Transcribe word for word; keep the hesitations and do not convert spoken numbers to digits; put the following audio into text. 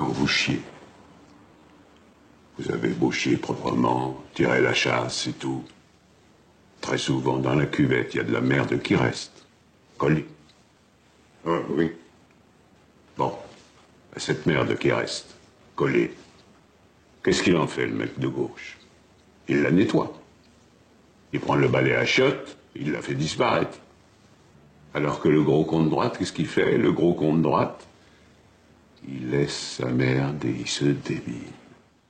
quand vous chiez. Vous avez beau chier proprement, tirer la chasse et tout. Très souvent, dans la cuvette, il y a de la merde qui reste. Collée. Ah, oui. Bon. Cette merde qui reste, collée, qu'est-ce qu'il en fait, le mec de gauche? Il la nettoie. Il prend le balai à chiottes, il la fait disparaître. Alors que le gros con de droite, qu'est-ce qu'il fait? Le gros con de droite, il laisse sa merde et il se débite.